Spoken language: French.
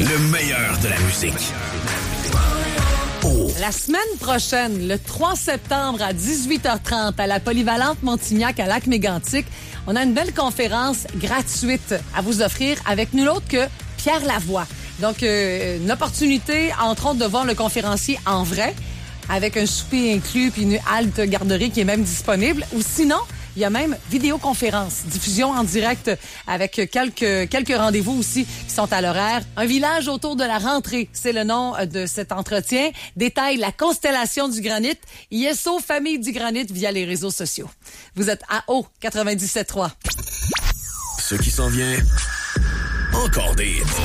Le meilleur de la musique. La semaine prochaine, le 3 septembre à 18h30 à la Polyvalente Montignac à Lac-Mégantic, on a une belle conférence gratuite à vous offrir avec nul autre que Pierre Lavoie. Donc, une opportunité, entre autres, de voir le conférencier en vrai, avec un souper inclus puis une halte garderie qui est même disponible. Ou sinon, il y a même vidéoconférence, diffusion en direct avec quelques rendez-vous aussi qui sont à l'horaire. Un village autour de la rentrée, c'est le nom de cet entretien. Détaille la constellation du granit. ISO Famille du Granit via les réseaux sociaux. Vous êtes à AO 97.3. Ce qui s'en vient, encore des